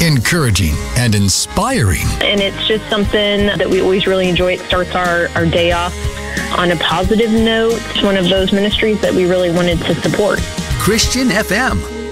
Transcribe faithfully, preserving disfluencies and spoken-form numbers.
encouraging, and inspiring. And it's just something that we always really enjoy. It starts our, our day off on a positive note. It's one of those ministries that we really wanted to support. Christian F M.